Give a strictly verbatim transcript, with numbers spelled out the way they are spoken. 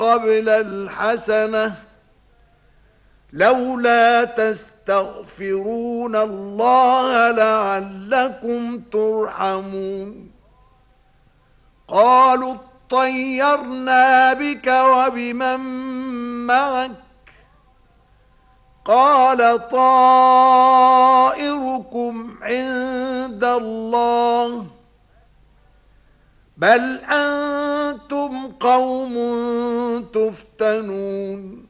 قبل الحسنة لولا تستغفرون الله لعلكم ترحمون قالوا اطيرنا بك وبمن معك قال طائركم عند الله بل أنتم قوم تفتنون